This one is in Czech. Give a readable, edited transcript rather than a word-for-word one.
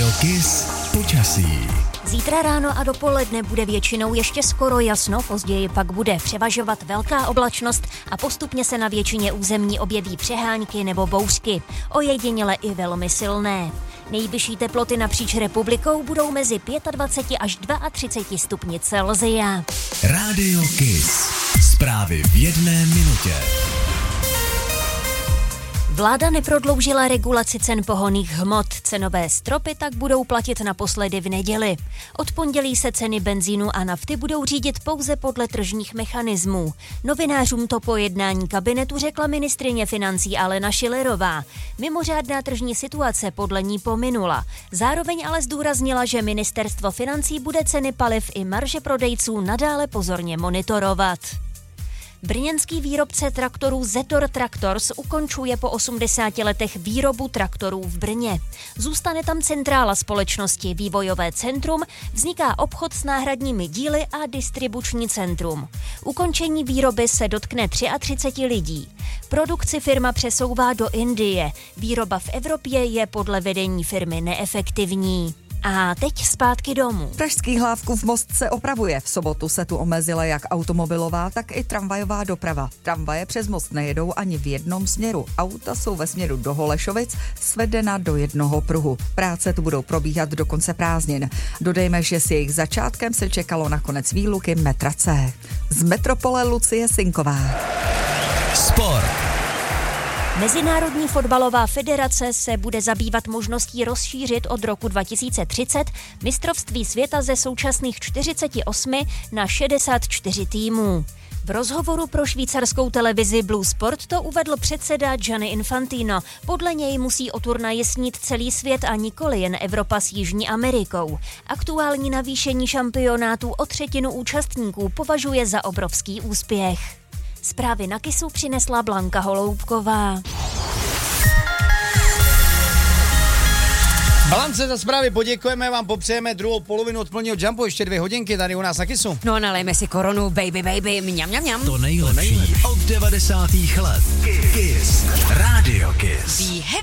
Kiss počasí. Zítra ráno a dopoledne bude většinou ještě skoro jasno, později pak bude převažovat velká oblačnost a postupně se na většině území objeví přehánky nebo bouřky, ojediněle i velmi silné. Nejvyšší teploty napříč republikou budou mezi 25 až 32 stupni Celsia. Rádio Kiss. Zprávy v jedné minutě. Vláda neprodloužila regulaci cen pohonných hmot. Cenové stropy tak budou platit naposledy v neděli. Od pondělí se ceny benzínu a nafty budou řídit pouze podle tržních mechanismů. Novinářům to po jednání kabinetu řekla ministryně financí Alena Schillerová. Mimořádná tržní situace podle ní pominula. Zároveň ale zdůraznila, že ministerstvo financí bude ceny paliv i marže prodejců nadále pozorně monitorovat. Brněnský výrobce traktorů Zetor Tractors ukončuje po 80 letech výrobu traktorů v Brně. Zůstane tam centrála společnosti, vývojové centrum, vzniká obchod s náhradními díly a distribuční centrum. Ukončení výroby se dotkne 33 lidí. Produkci firma přesouvá do Indie. Výroba v Evropě je podle vedení firmy neefektivní. A teď zpátky domů. Pražský Hlávkův most se opravuje. V sobotu se tu omezila jak automobilová, tak i tramvajová doprava. Tramvaje přes most nejedou ani v jednom směru. Auta jsou ve směru do Holešovic svedena do jednoho pruhu. Práce tu budou probíhat do konce prázdnin. Dodejme, že s jejich začátkem se čekalo na konec výluky metra C. Z metropole Lucie Sinková. Sport. Mezinárodní fotbalová federace se bude zabývat možností rozšířit od roku 2030 mistrovství světa ze současných 48 na 64 týmů. V rozhovoru pro švýcarskou televizi Blue Sport to uvedl předseda Gianni Infantino. Podle něj musí o turnaji snít celý svět a nikoli jen Evropa s Jižní Amerikou. Aktuální navýšení šampionátu o 1/3 účastníků považuje za obrovský úspěch. Zprávy na Kissu přinesla Blanka Holoubková. Balance za zprávy poděkujeme, vám popřejeme druhou polovinu odpoledního jumpu, ještě 2 hodinky tady u nás na Kissu. No nalejme si korunu, baby, mňam, mňam, mňam. To nejlepší od 90. let. Kiss. Rádio Kiss.